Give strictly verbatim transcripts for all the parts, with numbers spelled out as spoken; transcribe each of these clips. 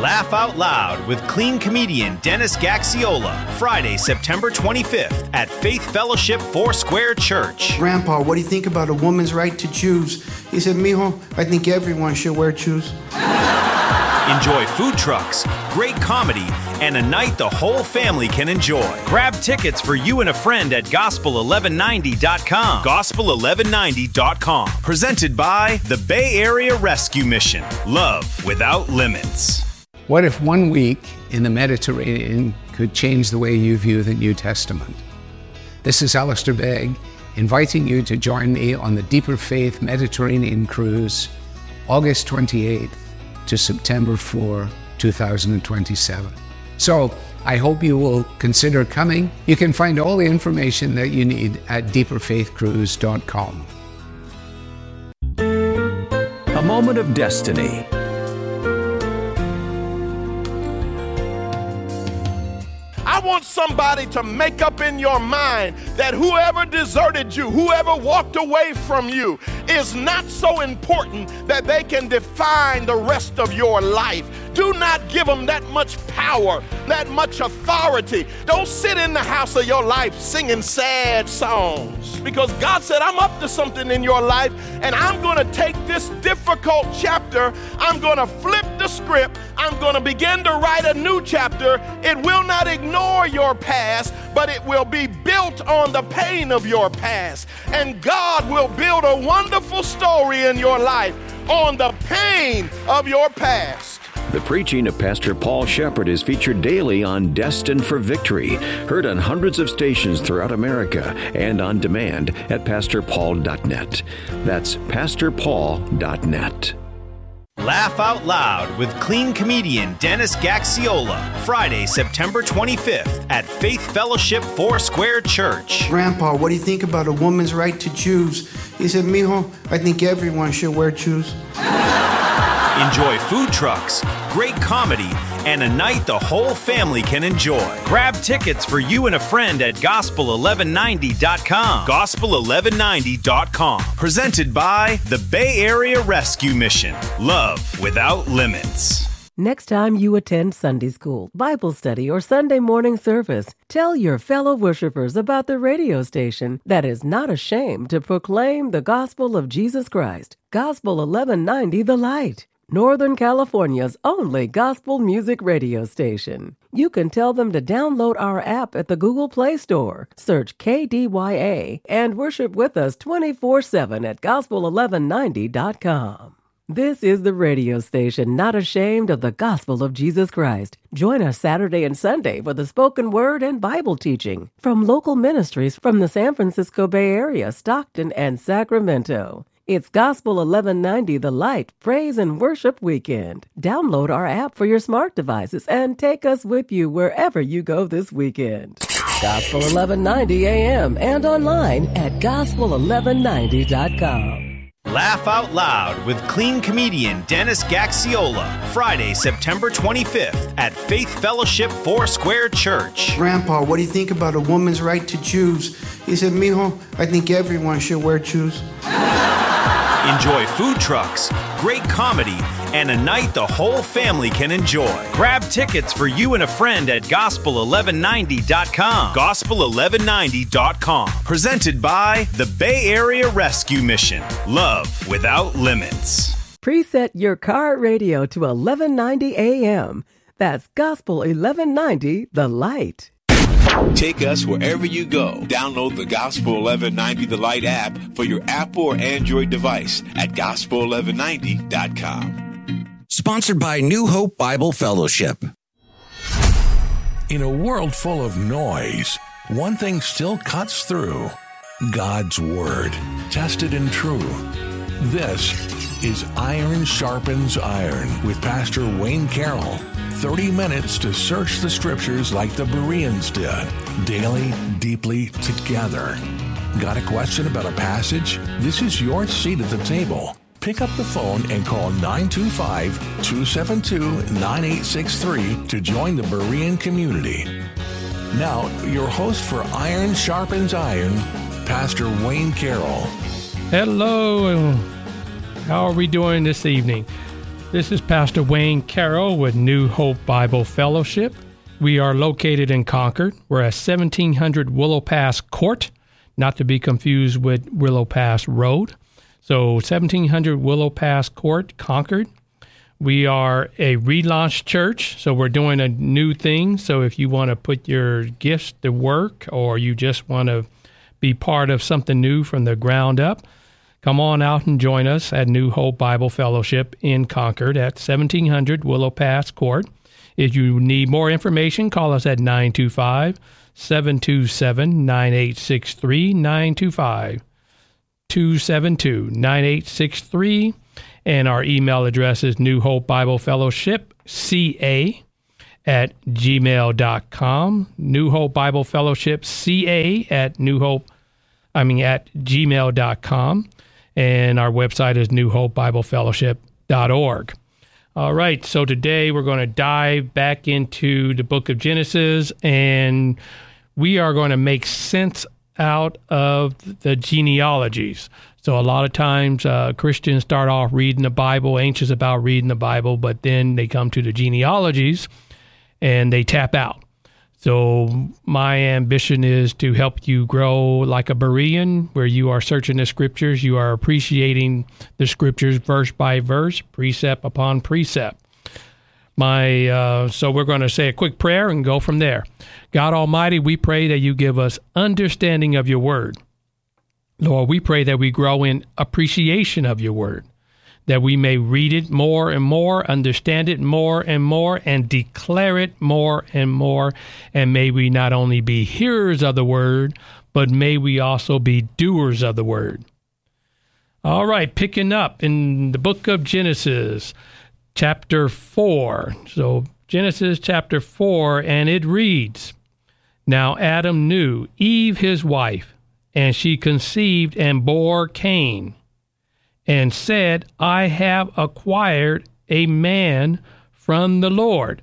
Laugh Out Loud with clean comedian Dennis Gaxiola, Friday, September twenty-fifth at Faith Fellowship Foursquare Church. Grandpa, what do you think about a woman's right to choose? He said, mijo, I think everyone should wear shoes. Enjoy food trucks, great comedy, and a night the whole family can enjoy. Grab tickets for you and a friend at gospel eleven ninety dot com. gospel eleven ninety dot com. Presented by the Bay Area Rescue Mission. Love without limits. What if one week in the Mediterranean could change the way you view the New Testament? This is Alistair Begg, inviting you to join me on the Deeper Faith Mediterranean Cruise, August twenty-eighth to September fourth, two thousand twenty-seven. So, I hope you will consider coming. You can find all the information that you need at deeper faith cruise dot com. A moment of destiny. I want somebody to make up in your mind that whoever deserted you, whoever walked away from you, is not so important that they can define the rest of your life. Do not give them that much power, that much authority. Don't sit in the house of your life singing sad songs, because God said, I'm up to something in your life, and I'm going to take this difficult chapter, I'm going to flip the script, I'm going to begin to write a new chapter. It will not ignore your past, but it will be built on the pain of your past. And God will build a wonderful story in your life on the pain of your past. The preaching of Pastor Paul Shepherd is featured daily on Destined for Victory, heard on hundreds of stations throughout America and on demand at pastor paul dot net. That's pastor paul dot net. Laugh Out Loud with clean comedian Dennis Gaxiola, Friday, September twenty-fifth at Faith Fellowship Foursquare Church. Grandpa, what do you think about a woman's right to choose? He said, mijo, I think everyone should wear shoes. Enjoy food trucks, great comedy, and a night the whole family can enjoy. Grab tickets for you and a friend at gospel eleven ninety dot com. gospel eleven ninety dot com. Presented by the Bay Area Rescue Mission. Love without limits. Next time you attend Sunday school, Bible study, or Sunday morning service, tell your fellow worshipers about the radio station that is not ashamed to proclaim the gospel of Jesus Christ. Gospel eleven ninety The Light, Northern California's only gospel music radio station. You can tell them to download our app at the Google Play Store, search K D Y A, and worship with us twenty-four seven at gospel eleven ninety dot com. This is the radio station not ashamed of the gospel of Jesus Christ. Join us Saturday and Sunday for the spoken word and Bible teaching from local ministries from the San Francisco Bay Area, Stockton, and Sacramento. It's Gospel eleven ninety The Light Praise and Worship Weekend. Download our app for your smart devices and take us with you wherever you go this weekend. Gospel eleven ninety A M and online at gospel eleven ninety dot com. Laugh Out Loud with clean comedian Dennis Gaxiola, Friday, September twenty-fifth at Faith Fellowship Foursquare Church. Grandpa, what do you think about a woman's right to choose? He said, mijo, I think everyone should wear shoes. Enjoy food trucks, great comedy, and a night the whole family can enjoy. Grab tickets for you and a friend at gospel eleven ninety dot com. gospel eleven ninety dot com. Presented by the Bay Area Rescue Mission. Love without limits. Preset your car radio to eleven ninety A M. That's Gospel eleven ninety The Light. Take us wherever you go. Download the Gospel eleven ninety The Light app for your Apple or Android device at gospel eleven ninety dot com. Sponsored by New Hope Bible Fellowship. In a world full of noise, one thing still cuts through: God's Word, tested and true. This is Iron Sharpens Iron with Pastor Wayne Carroll. thirty minutes to search the Scriptures like the Bereans did, daily, deeply, together. Got a question about a passage? This is your seat at the table. Pick up the phone and call nine two five, two seven two, nine eight six three to join the Berean community. Now, your host for Iron Sharpens Iron, Pastor Wayne Carroll. Hello, how are we doing this evening? This is Pastor Wayne Carroll with New Hope Bible Fellowship. We are located in Concord. We're at seventeen hundred Willow Pass Court, not to be confused with Willow Pass Road. So seventeen hundred Willow Pass Court, Concord. We are a relaunched church, so we're doing a new thing. So if you want to put your gifts to work, or you just want to be part of something new from the ground up, come on out and join us at New Hope Bible Fellowship in Concord at seventeen hundred Willow Pass Court. If you need more information, call us at nine two five, seven two seven, nine eight six three, nine two five, two seven two, nine eight six three. And our email address is New Hope Bible Fellowship, C A, at gmail dot com. New Hope Bible Fellowship, C A, at New Hope, I mean, at gmail dot com. And our website is new hope bible fellowship dot org. All right, so today we're going to dive back into the book of Genesis, and we are going to make sense out of the genealogies. So a lot of times uh, Christians start off reading the Bible, anxious about reading the Bible, but then they come to the genealogies and they tap out. So my ambition is to help you grow like a Berean, where you are searching the scriptures, you are appreciating the scriptures verse by verse, precept upon precept. My uh, so we're going to say a quick prayer and go from there. God Almighty, we pray that you give us understanding of your word. Lord, we pray that we grow in appreciation of your word, that we may read it more and more, understand it more and more, and declare it more and more. And may we not only be hearers of the word, but may we also be doers of the word. All right, picking up in the book of Genesis, chapter four. So Genesis chapter four, and it reads, Now Adam knew Eve his wife, and she conceived and bore Cain, and said, I have acquired a man from the Lord.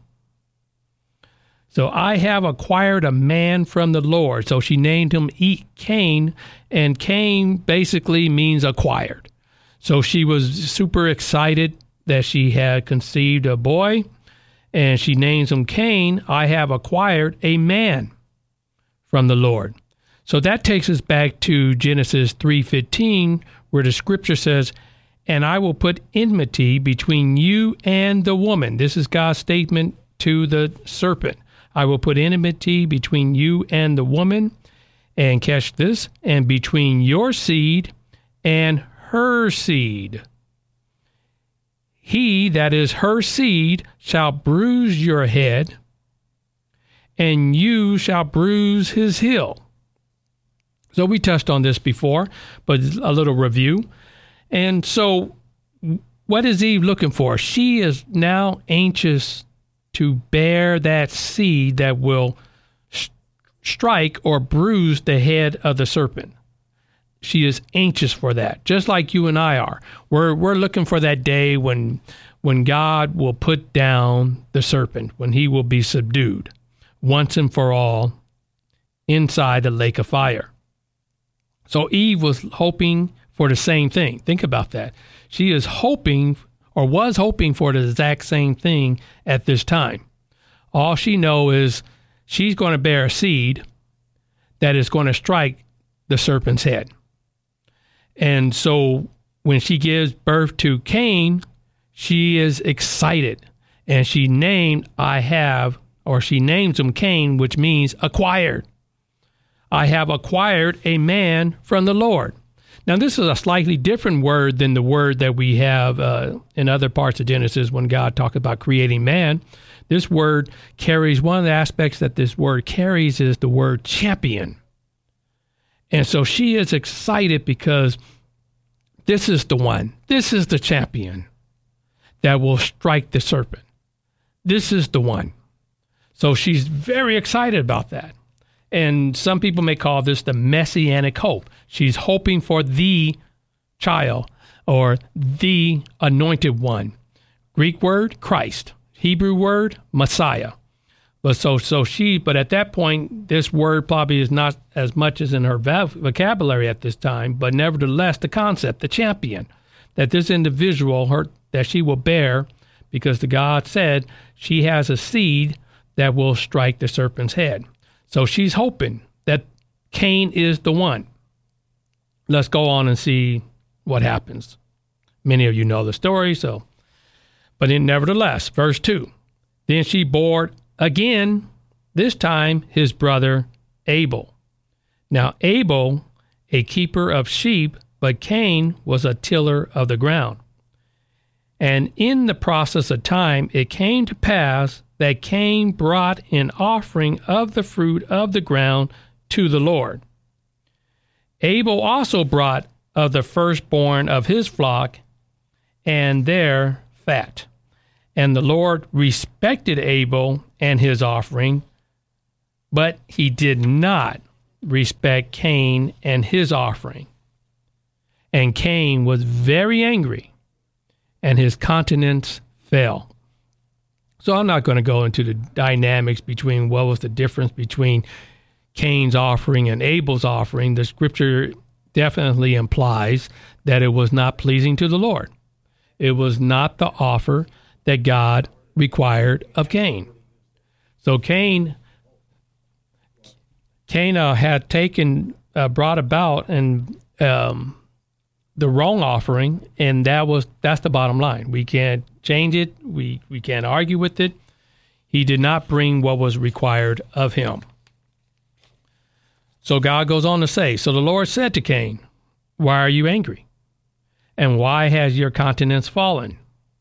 So I have acquired a man from the Lord. So she named him Cain, and Cain basically means acquired. So she was super excited that she had conceived a boy, and she names him Cain. I have acquired a man from the Lord. So that takes us back to Genesis three fifteen, where the scripture says, and I will put enmity between you and the woman. This is God's statement to the serpent. I will put enmity between you and the woman, and catch this, and between your seed and her seed. He, that is her seed, shall bruise your head, and you shall bruise his heel. So we touched on this before, but a little review. And so what is Eve looking for? She is now anxious to bear that seed that will sh- strike or bruise the head of the serpent. She is anxious for that, just like you and I are. We're we're looking for that day when when God will put down the serpent, when he will be subdued once and for all inside the lake of fire. So Eve was hoping for the same thing. Think about that. She is hoping, or was hoping for the exact same thing at this time. All she knows is she's going to bear a seed that is going to strike the serpent's head. And so when she gives birth to Cain, she is excited. And she named, I have, or she names him Cain, which means acquired. I have acquired a man from the Lord. Now, this is a slightly different word than the word that we have uh, in other parts of Genesis when God talked about creating man. This word carries, one of the aspects that this word carries is the word champion. And so she is excited because this is the one. This is the champion that will strike the serpent. This is the one. So she's very excited about that. And some people may call this the messianic hope. She's hoping for the child or the anointed one. Greek word, Christ. Hebrew word, Messiah. But so so she, but at that point, this word probably is not as much as in her vocabulary at this time, but nevertheless, the concept, the champion, that this individual, her, that she will bear because the God said she has a seed that will strike the serpent's head. So she's hoping that Cain is the one. Let's go on and see what happens. Many of you know the story, so. But in, nevertheless, verse two. Then she bore again, this time his brother Abel. Now Abel, a keeper of sheep, but Cain was a tiller of the ground. And in the process of time, it came to pass that Cain brought an offering of the fruit of the ground to the Lord. Abel also brought of the firstborn of his flock and their fat. And the Lord respected Abel and his offering, but he did not respect Cain and his offering. And Cain was very angry, and his countenance fell. So I'm not going to go into the dynamics between what was the difference between Cain's offering and Abel's offering. The scripture definitely implies that it was not pleasing to the Lord. It was not the offer that God required of Cain. So Cain, Cain uh, had taken, uh, brought about, and um, the wrong offering, and that was that's the bottom line. We can't change it. We we can't argue with it. He did not bring what was required of him. So God goes on to say, so the Lord said to Cain, why are you angry? And why has your countenance fallen?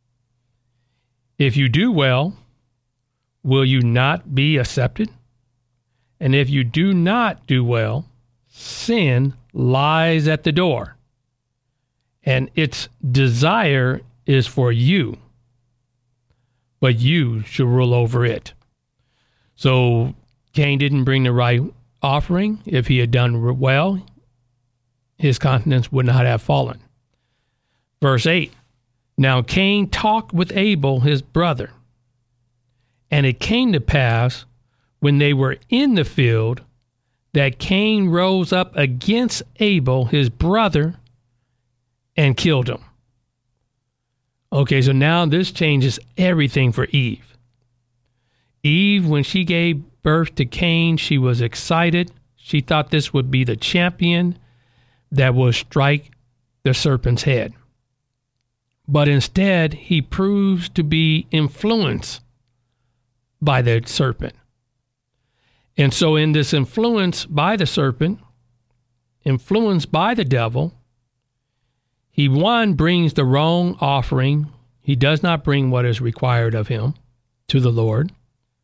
If you do well, will you not be accepted? And if you do not do well, sin lies at the door, and its desire is for you, but you shall rule over it. So Cain didn't bring the right offering. If he had done well, his countenance would not have fallen. Verse eight, now Cain talked with Abel his brother, and it came to pass when they were in the field that Cain rose up against Abel his brother and killed him. Okay, so now this changes everything for Eve. Eve, when she gave birth to Cain, she was excited. She thought this would be the champion that would strike the serpent's head. But instead, he proves to be influenced by the serpent. And so in this influence by the serpent, influenced by the devil, he, one, brings the wrong offering. He does not bring what is required of him to the Lord.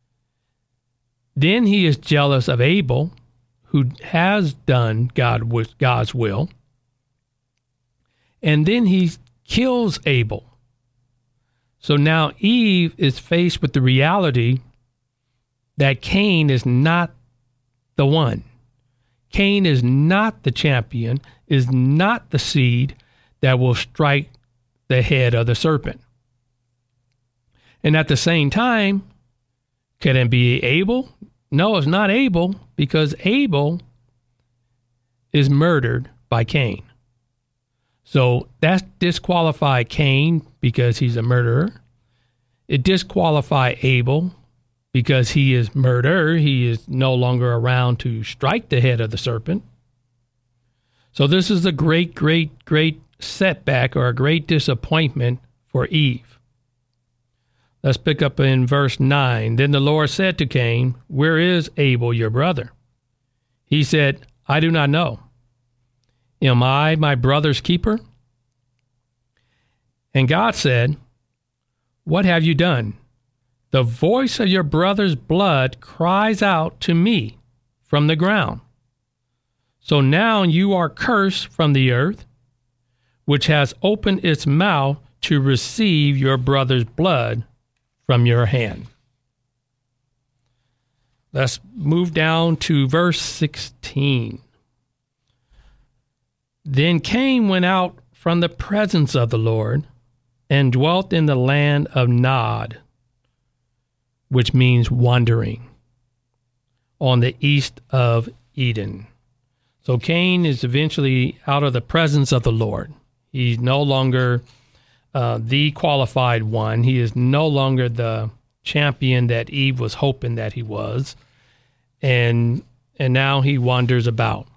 Then he is jealous of Abel, who has done God with God's will. And then he kills Abel. So now Eve is faced with the reality that Cain is not the one. Cain is not the champion, is not the seed that will strike the head of the serpent. And at the same time, can it be Abel? No, it's not Abel, because Abel is murdered by Cain. So that disqualified Cain because he's a murderer. It disqualified Abel because he is murderer. He is no longer around to strike the head of the serpent. So this is a great, great, great setback, or a great disappointment for Eve. Let's pick up in verse nine. Then the Lord said to Cain, where is Abel your brother? He said, I do not know. Am I my brother's keeper? And God said, what have you done? The voice of your brother's blood cries out to me from the ground. So now you are cursed from the earth, which has opened its mouth to receive your brother's blood from your hand. Let's move down to verse sixteen. Then Cain went out from the presence of the Lord and dwelt in the land of Nod, which means wandering, on the east of Eden. So Cain is eventually out of the presence of the Lord. He's no longer uh, the qualified one. He is no longer the champion that Eve was hoping that he was. And and now he wanders about.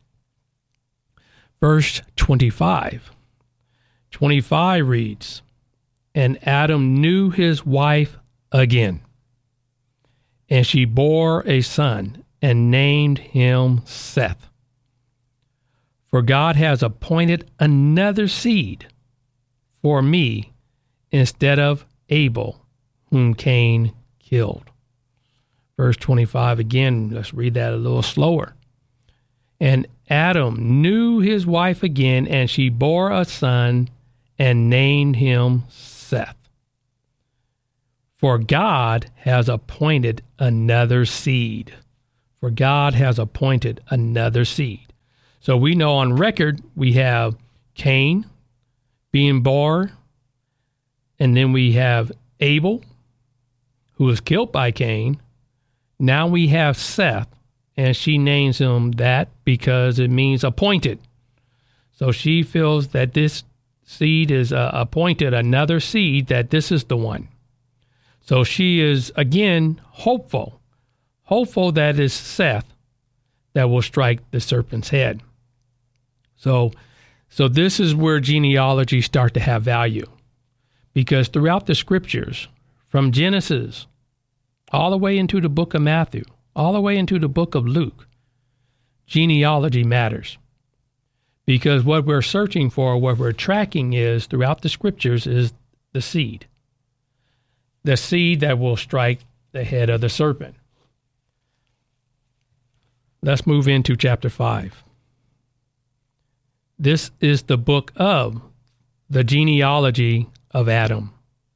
Verse twenty-five. twenty-five reads, "And Adam knew his wife again, and she bore a son, and named him Seth. For God has appointed another seed for me instead of Abel, whom Cain killed." Verse twenty-five again, let's read that a little slower. "And Adam knew his wife again, and she bore a son, and named him Seth. For God has appointed another seed." For God has appointed another seed. So we know on record we have Cain being born, and then we have Abel, who was killed by Cain. Now we have Seth, and she names him that because it means appointed. So she feels that this seed is uh, appointed, another seed, that this is the one. So she is, again, hopeful. Hopeful that it's Seth that will strike the serpent's head. So, so this is where genealogies start to have value. Because throughout the scriptures, from Genesis all the way into the book of Matthew, all the way into the book of Luke, genealogy matters. Because what we're searching for, what we're tracking is, throughout the scriptures, is the seed. The seed that will strike the head of the serpent. Let's move into chapter five. This is the book of the genealogy of Adam.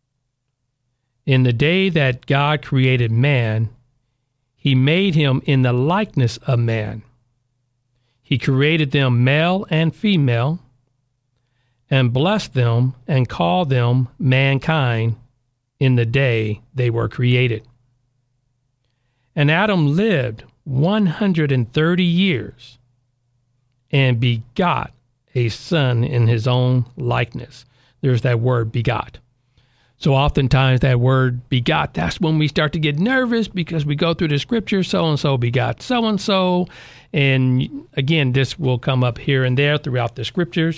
"In the day that God created man, he made him in the likeness of man. He created them male and female, and blessed them and called them mankind in the day they were created. And Adam lived one hundred thirty years and begot a son in his own likeness." There's that word begot. So oftentimes that word begot, that's when we start to get nervous because we go through the scripture, so-and-so begot so-and-so. And again, this will come up here and there throughout the scriptures.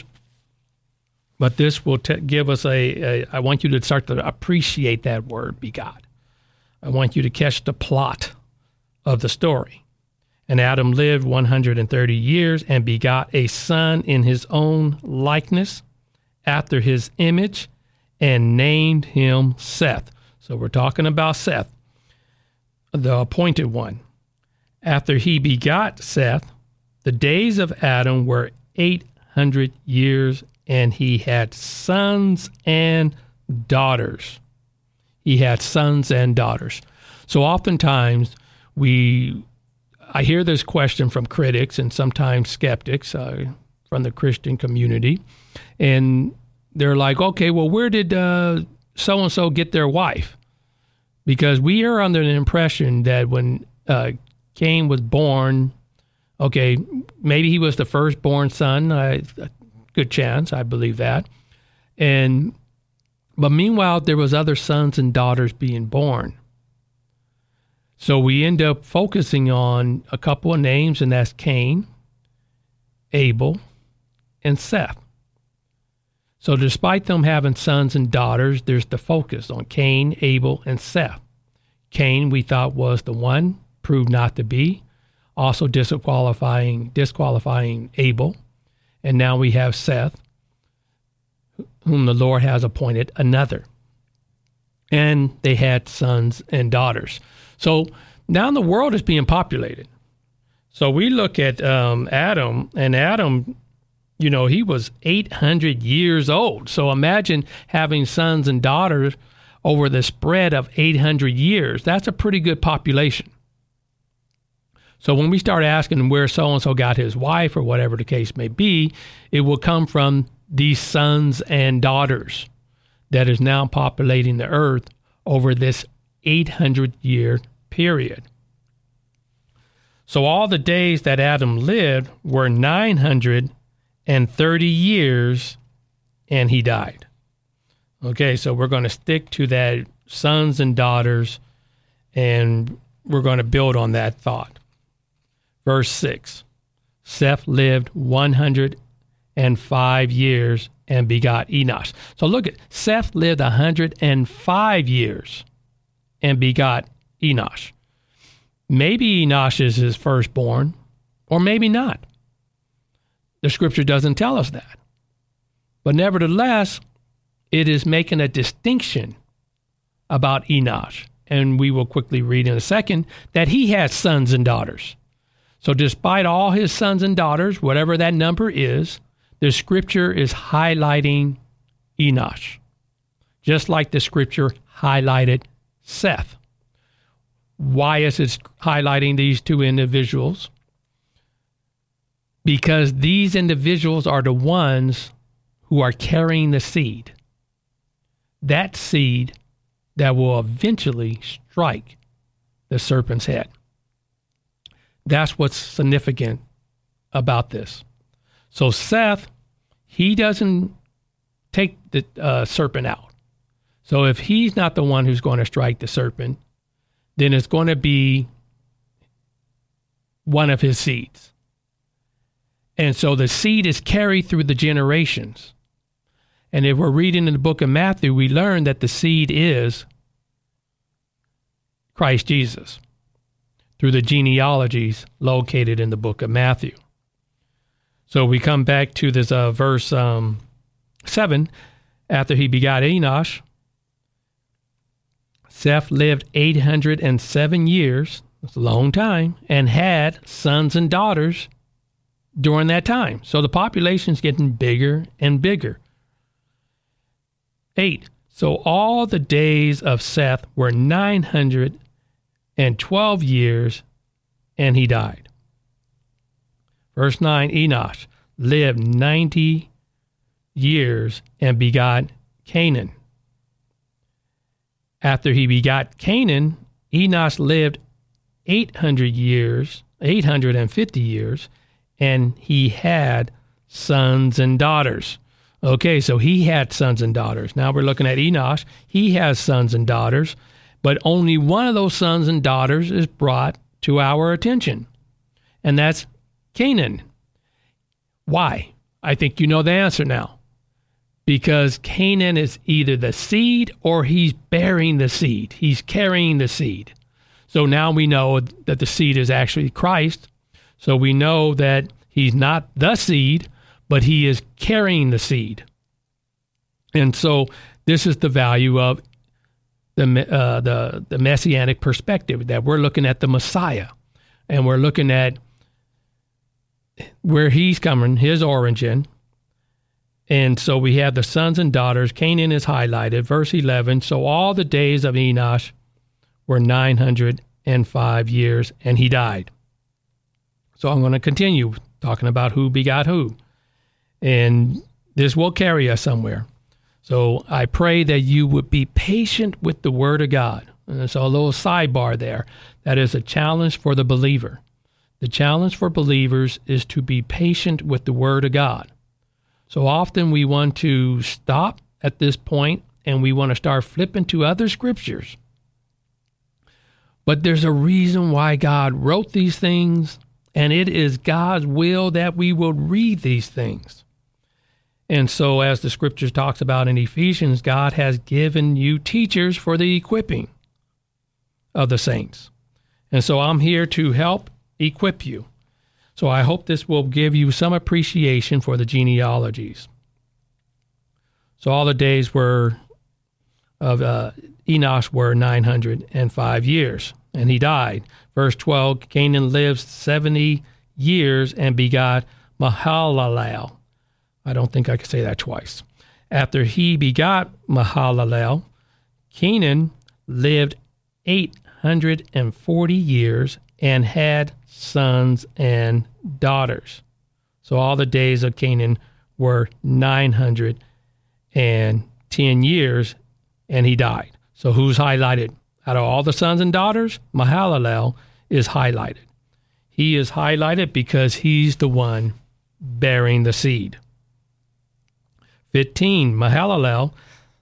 But this will t- give us a, a, I want you to start to appreciate that word begot. I want you to catch the plot of the story. "And Adam lived one hundred thirty years and begot a son in his own likeness, after his image, and named him Seth." So we're talking about Seth, the appointed one. "After he begot Seth, the days of Adam were eight hundred years, and he had sons and daughters." He had sons and daughters. So oftentimes we, I hear this question from critics and sometimes skeptics uh, from the Christian community, and they're like, okay, well, where did uh, so-and-so get their wife? Because we are under the impression that when uh, Cain was born, okay, maybe he was the firstborn son, uh, good chance, I believe that. And but meanwhile, there was other sons and daughters being born. So we end up focusing on a couple of names, and that's Cain, Abel, and Seth. So despite them having sons and daughters, there's the focus on Cain, Abel, and Seth. Cain, we thought, was the one, proved not to be, also disqualifying disqualifying Abel. And now we have Seth, whom the Lord has appointed another. And they had sons and daughters. So now the world is being populated. So we look at um, Adam, and Adam, you know, he was eight hundred years old. So imagine having sons and daughters over the spread of eight hundred years. That's a pretty good population. So when we start asking where so-and-so got his wife or whatever the case may be, it will come from these sons and daughters that is now populating the earth over this eight hundred year period. So all the days that Adam lived were nine hundred thirty years, and he died. Okay, so we're going to stick to that sons and daughters, and we're going to build on that thought. Verse six, Seth lived one hundred five years and begot Enosh. So look at, Seth lived one hundred five years and begot Enosh. Maybe Enosh is his firstborn, or maybe not. The scripture doesn't tell us that. But nevertheless, it is making a distinction about Enosh. And we will quickly read in a second that he had sons and daughters. So despite all his sons and daughters, whatever that number is, the scripture is highlighting Enosh, just like the scripture highlighted Seth. Why is it highlighting these two individuals? Because these individuals are the ones who are carrying the seed. That seed that will eventually strike the serpent's head. That's what's significant about this. So Seth, he doesn't take the uh, serpent out. So if he's not the one who's going to strike the serpent, then it's going to be one of his seeds. And so the seed is carried through the generations. And if we're reading in the book of Matthew, we learn that the seed is Christ Jesus through the genealogies located in the book of Matthew. So we come back to this uh, verse um, seven. After he begot Enosh, Seth lived eight hundred seven years, that's a long time, and had sons and daughters during that time. So the population's getting bigger and bigger. Eight. So all the days of Seth were nine hundred twelve years, and he died. Verse nine, Enosh lived ninety years and begot Canaan. After he begot Canaan, Enosh lived eight hundred years, eight hundred fifty years, and he had sons and daughters. Okay, so he had sons and daughters. Now we're looking at Enosh. He has sons and daughters, but only one of those sons and daughters is brought to our attention, and that's Canaan. Why? I think you know the answer now. Because Canaan is either the seed or he's bearing the seed. He's carrying the seed. So now we know that the seed is actually Christ. So we know that he's not the seed, but he is carrying the seed. And so this is the value of the uh, the the messianic perspective, that we're looking at the Messiah, and we're looking at where he's coming, his origin. And so we have the sons and daughters. Canaan is highlighted. Verse eleven, so all the days of Enosh were nine hundred five years, and he died. So I'm going to continue talking about who begot who. And this will carry us somewhere. So I pray that you would be patient with the Word of God. And so a little sidebar there. That is a challenge for the believer. The challenge for believers is to be patient with the Word of God. So often we want to stop at this point and we want to start flipping to other scriptures. But there's a reason why God wrote these things, and it is God's will that we will read these things. And so as the scriptures talks about in Ephesians, God has given you teachers for the equipping of the saints. And so I'm here to help equip you. So I hope this will give you some appreciation for the genealogies. So all the days were of uh, Enosh were nine hundred five years, and he died. Verse twelve, Canaan lived seventy years and begot Mahalalel. I don't think I could say that twice. After he begot Mahalalel, Canaan lived eight hundred forty years and had sons and daughters. So all the days of Canaan were nine hundred ten years, and he died. So who's highlighted? Out of all the sons and daughters, Mahalalel is highlighted. He is highlighted because he's the one bearing the seed. fifteen, Mahalalel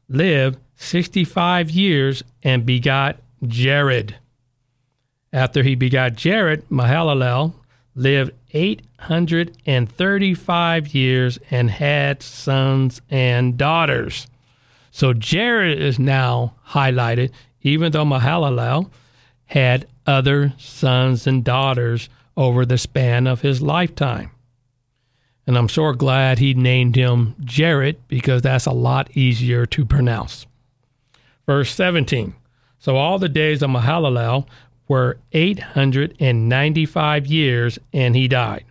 lived sixty-five years and begot Jared. After he begot Jared, Mahalalel lived eight hundred thirty-five years and had sons and daughters. So Jared is now highlighted, even though Mahalalel had other sons and daughters over the span of his lifetime. And I'm so glad he named him Jared, because that's a lot easier to pronounce. Verse seventeen. So all the days of Mahalalel were eight hundred ninety-five years, and he died.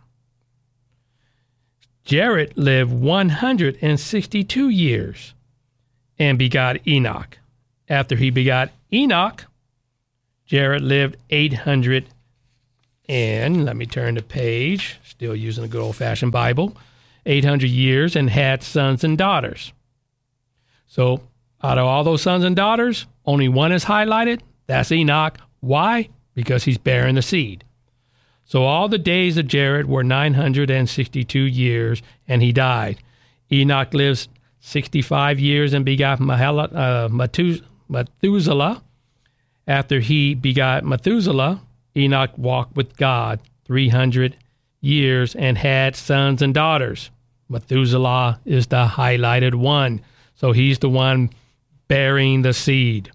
Jared lived one hundred sixty-two years and begot Enoch. After he begot Enoch, Jared lived eight hundred and, let me turn the page, still using a good old-fashioned Bible, eight hundred years and had sons and daughters. So out of all those sons and daughters, only one is highlighted. That's Enoch. Why? Because he's bearing the seed. So all the days of Jared were nine hundred sixty-two years, and he died. Enoch lives sixty-five years and begot Mahala, uh, Methuselah. After he begot Methuselah, Enoch walked with God three hundred years and had sons and daughters. Methuselah is the highlighted one. So he's the one bearing the seed.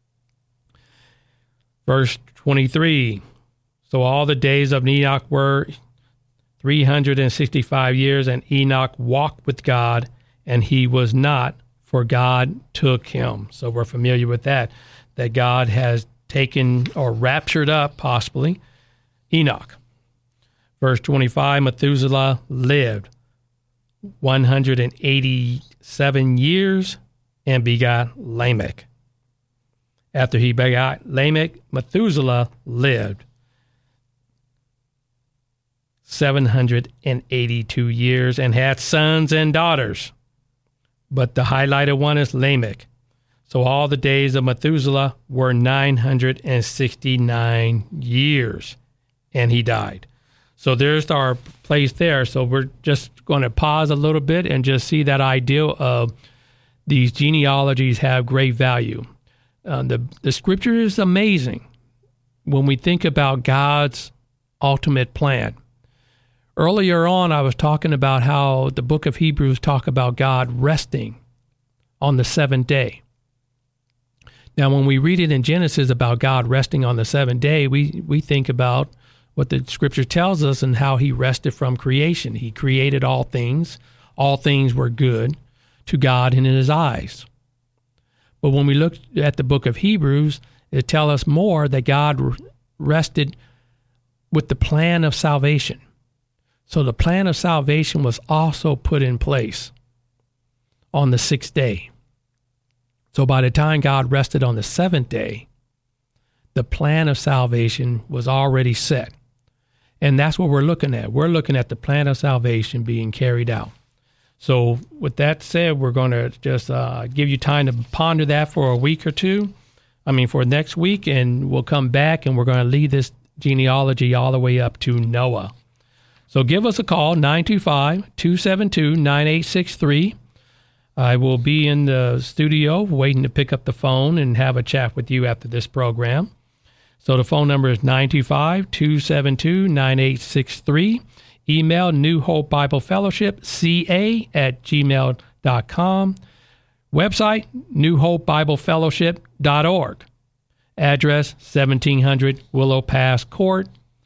Verse twenty-three. So all the days of Enoch were three hundred sixty-five years, and Enoch walked with God, and he was not, for God took him. So we're familiar with that, that God has taken or raptured up, possibly, Enoch. Verse twenty-five, Methuselah lived one hundred eighty-seven years and begot Lamech. After he begot Lamech, Methuselah lived seven hundred eighty-two years and had sons and daughters. But the highlighted one is Lamech. So all the days of Methuselah were nine hundred sixty-nine years, and he died. So there's our place there. So we're just going to pause a little bit and just see that idea of these genealogies have great value. Uh, the, the scripture is amazing when we think about God's ultimate plan. Earlier on, I was talking about how the book of Hebrews talk about God resting on the seventh day. Now, when we read it in Genesis about God resting on the seventh day, we, we think about what the scripture tells us and how he rested from creation. He created all things. All things were good to God in his eyes. But when we look at the book of Hebrews, it tells us more that God rested with the plan of salvation. So the plan of salvation was also put in place on the sixth day. So by the time God rested on the seventh day, the plan of salvation was already set. And that's what we're looking at. We're looking at the plan of salvation being carried out. So with that said, we're going to just uh, give you time to ponder that for a week or two. I mean, for next week, and we'll come back and we're going to lead this genealogy all the way up to Noah. So give us a call, nine two five, two seven two, nine eight six three. I will be in the studio waiting to pick up the phone and have a chat with you after this program. So the phone number is nine two five, two seven two, nine eight six three. Email New Hope Bible Fellowship, C A at gmail dot com. Website, new hope bible fellowship dot org. Address, seventeen hundred Willow Pass Court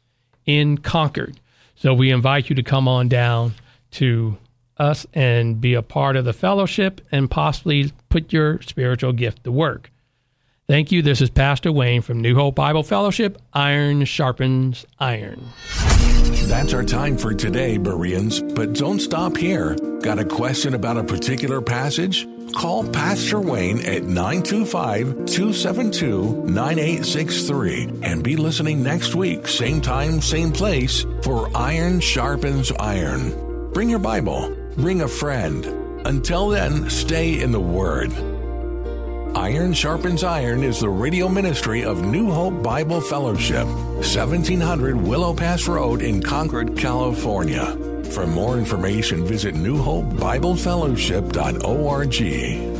in Concord. So we invite you to come on down to us and be a part of the fellowship and possibly put your spiritual gift to work. Thank you. This is Pastor Wayne from New Hope Bible Fellowship. Iron sharpens iron. That's our time for today, Bereans. But don't stop here. Got a question about a particular passage? Call Pastor Wayne at nine two five, two seven two, nine eight six three and be listening next week, same time, same place, for Iron Sharpens Iron. Bring your Bible. Bring a friend. Until then, stay in the Word. Iron Sharpens Iron is the radio ministry of New Hope Bible Fellowship, seventeen hundred Willow Pass Road in Concord, California. For more information, visit new hope bible fellowship dot org.